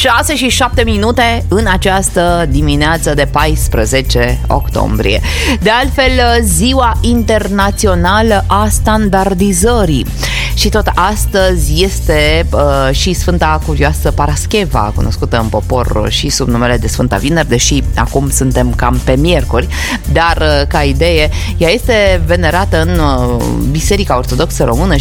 6:07 în această dimineață de 14 octombrie. De altfel, Ziua Internațională a Standardizării. Și tot astăzi este și Sfânta Cuvioasă Parascheva, cunoscută în popor și sub numele de Sfânta Vineri, deși acum suntem cam pe miercuri, dar ca idee, ea este venerată în Biserica Ortodoxă Română